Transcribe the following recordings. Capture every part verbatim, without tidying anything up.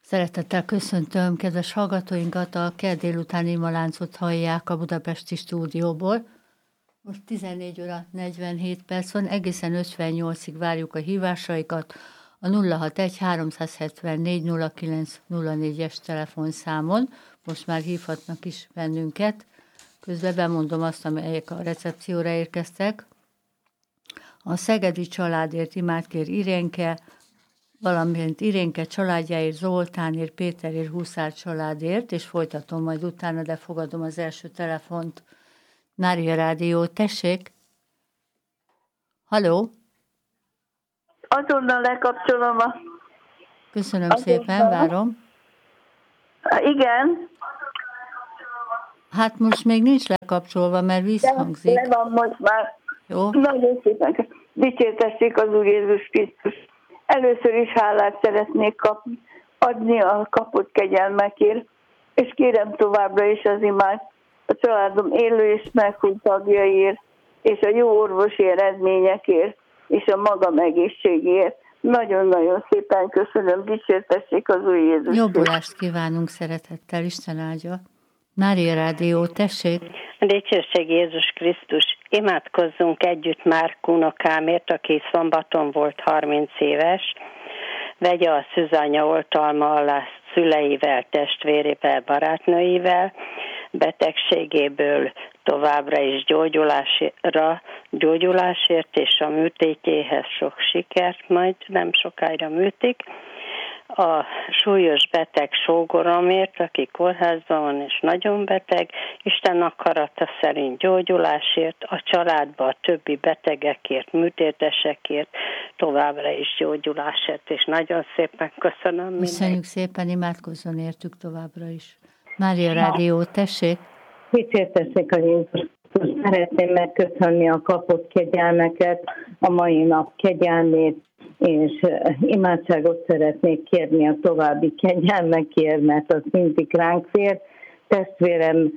Szeretettel köszöntöm kedves hallgatóinkat, a kedd délutáni imaláncot hallják a budapesti stúdióból. Most tizennégy óra negyvenhét perc van, egészen ötvennyolcig várjuk a hívásaikat a nulla hatvanegy háromszázhetvennégy nulla kilenc nulla négyes telefonszámon. Most már hívhatnak is bennünket. Közben bemondom azt, amelyek a recepcióra érkeztek. A szegedi családért imádkér Irénke, valamint Irénke családjáért, Zoltánért, Péterért, Huszár családért, és folytatom majd utána, de fogadom az első telefont. Mária Rádió, tessék! Halló! Azonnal lekapcsolom a... Köszönöm Azonnal. Szépen, várom. Igen. Hát most még nincs lekapcsolva, mert visszhangzik. Le van most már. Jó. Nagyon szépen. Dicsértessék az Úr Jézus Krisztus. Először is hálát szeretnék kapni, adni a kapott kegyelmekért, és kérem továbbra is az imát a családom élő és meghult tagjaiért, és a jó orvosi eredményekért, és a magam egészségéért. Nagyon-nagyon szépen köszönöm, dicsértessék az Úr Jézus. Jobbulást kívánunk szeretettel, Isten áldja. Mária Rádió, tessék! Dicsőség Jézus Krisztus! Imádkozzunk együtt Márk unokámért, aki szombaton volt harminc éves. Vegye a szűzanya oltalma alá szüleivel, testvérével, barátnőivel, betegségéből továbbra is gyógyulásra, gyógyulásért és a műtétjéhez sok sikert, majd nem sokára műtik. A súlyos beteg sógoromért, aki kórházban van és nagyon beteg, Isten akarata szerint gyógyulásért, a családban a többi betegekért, műtétesekért, továbbra is gyógyulásért, és nagyon szépen köszönöm mindenki. Köszönjük szépen, imádkozzon értük továbbra is. Mária Rádió, tessék! Dicsértessék a Jézus. Szeretném megköszönni a kapott kegyelmeket, a mai nap kegyelmét, és imádságot szeretnék kérni a további kegyelmekért, mert az mindig ránk fér. Testvérem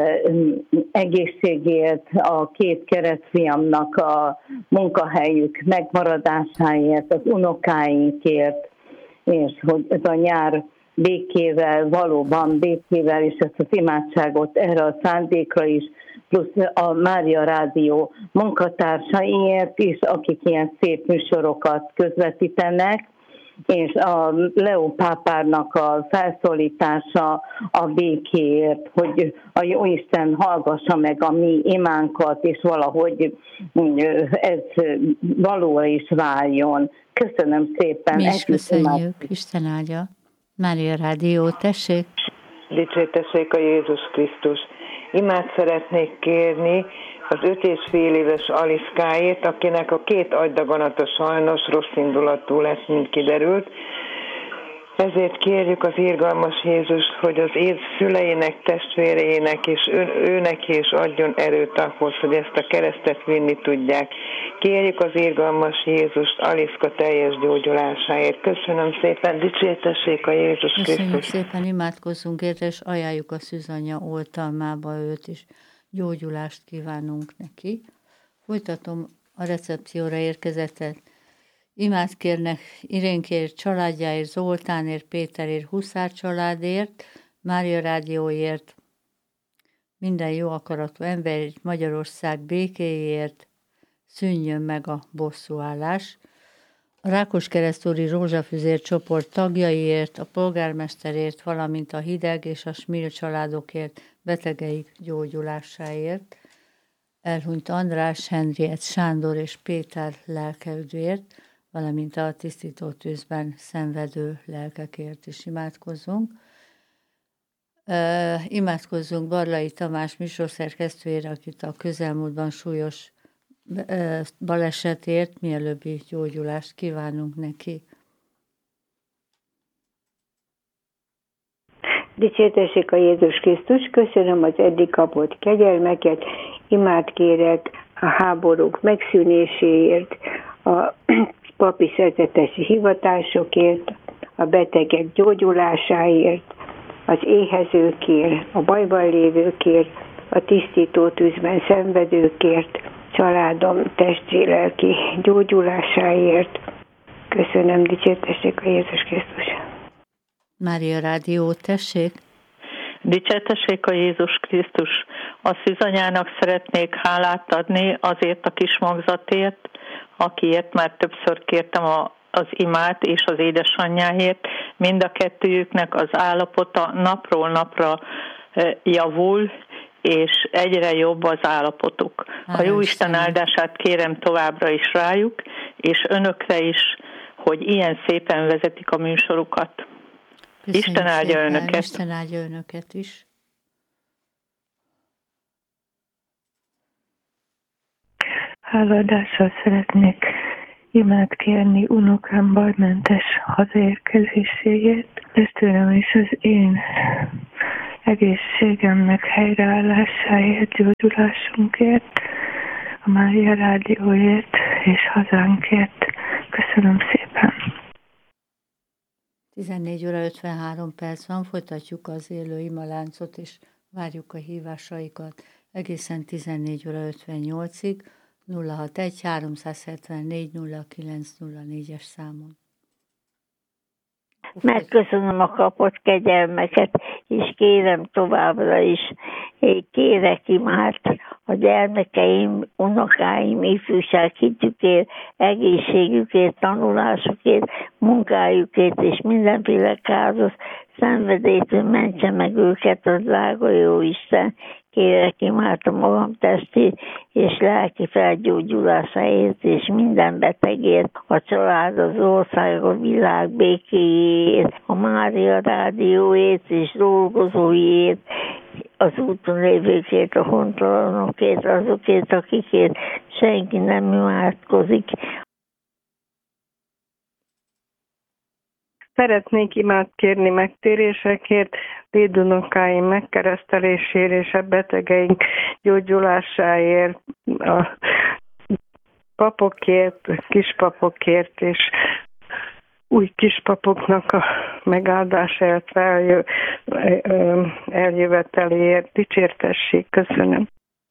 egészségért, a két keresztfiamnak a munkahelyük megmaradásáért, az unokáinkért, és hogy ez a nyár békével, valóban békével, és ezt az imádságot erre a szándékra is, plusz a Mária Rádió munkatársaiért is, akik ilyen szép műsorokat közvetítenek, és a Leó pápárnak a felszólítása a békéért, hogy a Jóisten hallgassa meg a mi imánkat, és valahogy ez valóra is váljon. Köszönöm szépen. Mi is köszönjük, Isten áldja. Mária Rádió, tessék! Dicsértessék a Jézus Krisztus! Imát szeretnék kérni az öt és fél éves Aliszkáért, akinek a két agydaganata sajnos rossz indulatú lesz, mint kiderült. Ezért kérjük az irgalmas Jézust, hogy az év szüleinek, testvéreinek és ő, őnek is adjon erőt ahhoz, hogy ezt a keresztet vinni tudják. Kérjük az irgalmas Jézust Aliszka teljes gyógyulásáért. Köszönöm szépen, dicsértessék a Jézus Krisztus. Köszönjük szépen, imádkozzunk érte, és ajánljuk a szűzanya oltalmába őt is. Gyógyulást kívánunk neki. Folytatom a recepcióra érkezetet. Imát kérnek Irénkért, családjáért, Zoltánért, Péterért, Huszár családért, Mária Rádióért, minden jó akaratú emberért, Magyarország békéért, szűnjön meg a bosszúállás. A Rákoskeresztúri Rózsafüzér csoport tagjaiért, a polgármesterért, valamint a Hideg és a Smil családokért, betegeik gyógyulásáért, elhunyt András, Henriett, Sándor és Péter lelkeüdvért, valamint a tisztító tűzben szenvedő lelkekért is imádkozzunk. Uh, imádkozzunk Barlai Tamás műsorszerkesztőjére, akit a közelmúltban súlyos uh, balesetért, mielőbbi gyógyulást kívánunk neki. Dicsértessék a Jézus Krisztus, köszönöm az eddig kapott kegyelmeket, imát kérek a háborúk megszűnéséért, a papi szerzetesi hivatásokért, a betegek gyógyulásáért, az éhezőkért, a bajban lévőkért, a tisztító tűzben szenvedőkért, családom testi lelki gyógyulásáért. Köszönöm, dicsértessék a Jézus Krisztus. Mária Rádió, tessék! Dicsértessék a Jézus Krisztus! A szűzanyának szeretnék hálát adni azért a kis magzatért, akiért már többször kértem a, az imát és az édesanyjáért. Mind a kettőjüknek az állapota napról napra javul, és egyre jobb az állapotuk. A Jóisten áldását kérem továbbra is rájuk, és önökre is, hogy ilyen szépen vezetik a műsorukat. Köszönjük Isten áldja szépen, önöket. Isten áldja önöket is. Háladással szeretnék imát kérni unokám bajmentes hazaérkezéséért, testvérem és az én egészségemnek helyreállásáért, gyógyulásunkért, a Mária Rádióért és hazánkért. Köszönöm szépen! tizennégy óra ötvenhárom perc van, folytatjuk az élő imaláncot, és várjuk a hívásaikat egészen tizennégy óra ötvennyolcig, nulla hatvanegy háromszázhetvennégy nulla kilenc nulla négyes számon. Megköszönöm a kapott kegyelmeket, és kérem továbbra is, én kérek imát a gyermekeim, unokáim, ifjúság hitükért, egészségükért, tanulásukért, munkájukért, és mindenféle káros szenvedélytől mentse meg őket a drága jó Isten. Kérek imát a magam testi és lelki felgyógyulásáért, és minden betegért, a család, az ország, a világ békéjét, a Mária Rádióért és dolgozóiért, az úton lévőkért, a hontalanokért, azokért, akikért senki nem imádkozik. Szeretnék imát kérni megtérésekért, dédunokáim megkeresztelésért és a betegeink gyógyulásáért, a papokért, kispapokért és új kispapoknak a megáldásáért, eljö, eljöveteléért. Dicsértessék, köszönöm.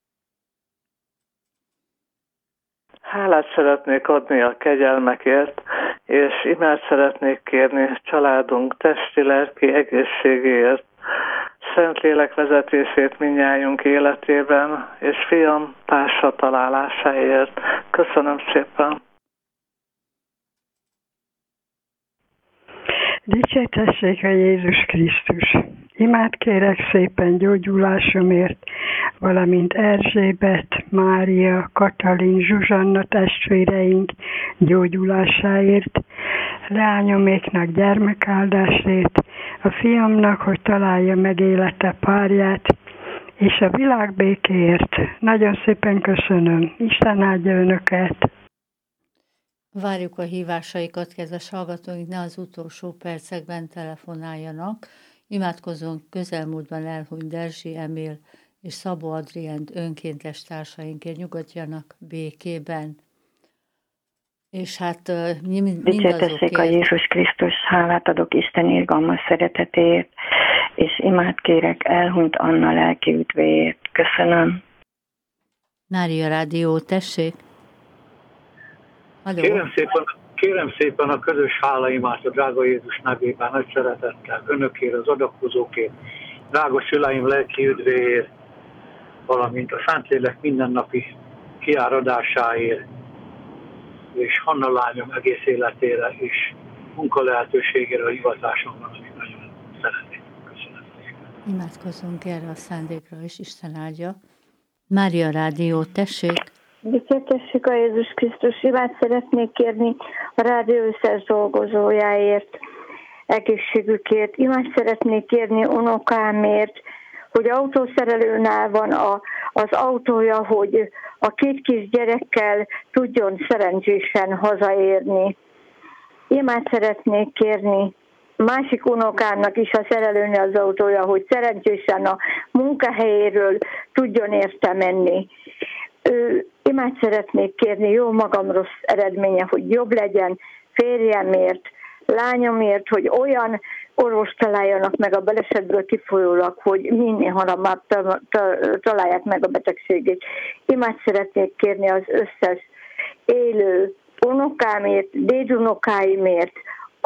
Hálát szeretnék adni a kegyelmekért, és imát szeretnék kérni családunk testi-lelki egészségéért, Szentlélek vezetését mindnyájunk életében, és fiam társa találásáért. Köszönöm szépen! Dicsértessék a Jézus Krisztus! Imát kérek szépen gyógyulásomért, valamint Erzsébet, Mária, Katalin, Zsuzsanna testvéreink gyógyulásáért, leányoméknak gyermekáldásért, a fiamnak, hogy találja meg élete párját, és a világ békéért. Nagyon szépen köszönöm. Isten áldja önöket! Várjuk a hívásaikat, kedves hallgatóink, ne az utolsó percekben telefonáljanak. Imádkozunk közelmúltban elhunyt Derzsi Emil és Szabó Adriánt önkéntes társainkért, nyugodjanak békében. És hát mindazokért... Dicsértessék a Jézus Krisztus, hálát adok Isten irgalmas szeretetéért, és imát kérek elhunyt Anna lelki üdvéért. Köszönöm. Mária Rádió, tessék! Halló. Kérem szépen, kérem szépen a közös hálaimát a drága Jézus nevében, nagy szeretettel, önökért, az adakozókért, drága szüleim lelki üdvéért, valamint a Szentlélek mindennapi kiáradásáért, és Hanna lányom egész életére, és munkalehetőségére a hivatásomban, amit nagyon szeretnék. Köszönöm szépen. Imádkozzunk erre a szándékra, és Isten áldja. Mária Rádió, tessék! Dicsértessék a Jézus Krisztus, imát szeretnék kérni a rádió összes dolgozójáért, egészségükért. Imát szeretnék kérni unokámért, hogy autószerelőnál van a, az autója, hogy a két kis gyerekkel tudjon szerencsésen hazaérni. Imát szeretnék kérni másik unokámnak is, a szerelőnél az autója, hogy szerencsésen a munkahelyéről tudjon érte menni. Ő, imát szeretnék kérni jó magam rossz eredménye, hogy jobb legyen férjemért, lányomért, hogy olyan orvos találjanak meg a balesetből kifolyólag, hogy minél hamarabb találják meg a betegségét. Imát szeretnék kérni az összes élő unokámért, dédunokáimért,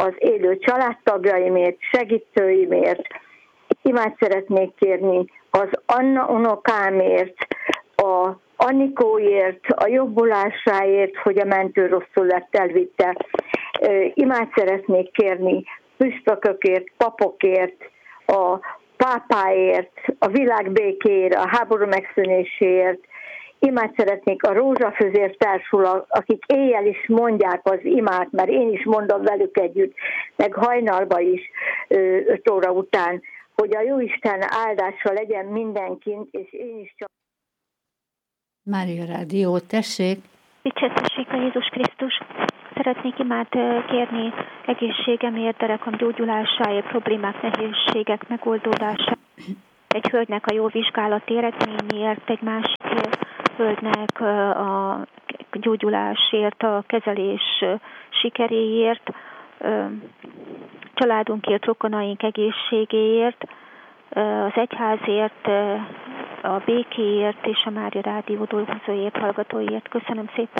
az élő családtagjaimért, segítőimért. Imát szeretnék kérni az Anna unokámért, a Anikóért, a jobbulásáért, hogy a mentő rosszul lett elvitte. Imát szeretnék kérni püspökökért, papokért, a pápáért, a világbékéért, a háború megszűnéséért. Imát szeretnék a Rózsafőzér társulat, akik éjjel is mondják az imát, mert én is mondom velük együtt, meg hajnalba is, öt óra után, hogy a Jóisten áldása legyen mindenkint, és én is csak... Mária Rádió, tessék! Dicsértessék a Jézus Krisztus! Szeretnék imát kérni egészségemért, derekam gyógyulásáért, problémák, nehézségek megoldódásáért, egy hölgynek a jó vizsgálat eredményért, egy másik hölgynek a gyógyulásért, a kezelés sikeréért, családunkért, rokonaink egészségéért, az egyházért, a békéért és a Mária Rádió dolgozóért, hallgatóért. Köszönöm szépen.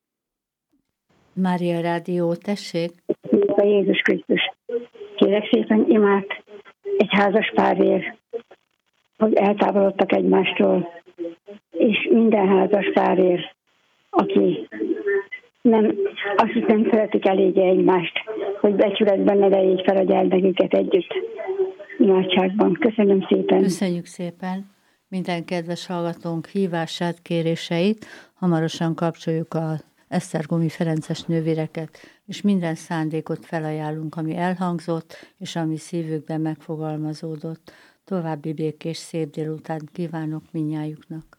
Mária Rádió, tessék! A Jézus Krisztus. Kérek szépen imát egy házas párért, hogy eltávolodtak egymástól, és minden házas párért, aki nem, azt nem szeretik eléggé egymást, hogy becsületben neveljék fel a gyermeküket együtt imádságban. Köszönöm szépen. Köszönjük szépen minden kedves hallgatónk hívását, kéréseit. Hamarosan kapcsoljuk a Esztergomi Ferences nővéreket, és minden szándékot felajánlunk, ami elhangzott, és ami szívükben megfogalmazódott. További békés, szép délután kívánok mindnyájuknak.